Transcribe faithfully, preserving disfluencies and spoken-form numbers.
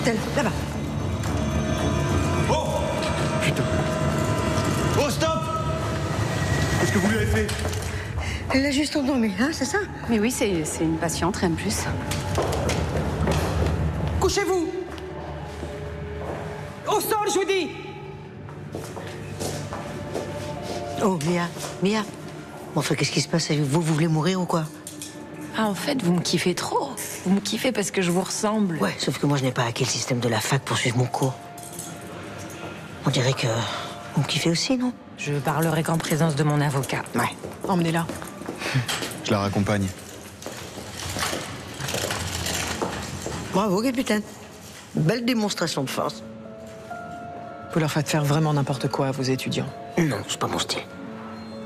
est-elle? Là-bas. Oh! Putain. Oh, stop! Qu'est-ce que vous lui avez fait? Elle l'a juste endormie, hein, c'est ça? Mais oui, c'est une patiente, rien de plus. Couchez-vous! Au sol, je vous dis! Oh, Mia, Mia. Bon, enfin, qu'est-ce qui se passe avec vous? Vous voulez mourir ou quoi? Ah, en fait, vous me kiffez trop. Vous me kiffez parce que je vous ressemble. Ouais, sauf que moi, je n'ai pas hacké le système de la fac pour suivre mon cours. On dirait que vous me kiffez aussi, non? Je parlerai qu'en présence de mon avocat. Ouais. Emmenez-la. Je la raccompagne. Bravo, capitaine. Belle démonstration de force. Vous leur faites faire vraiment n'importe quoi à vos étudiants. Non, c'est pas mon style.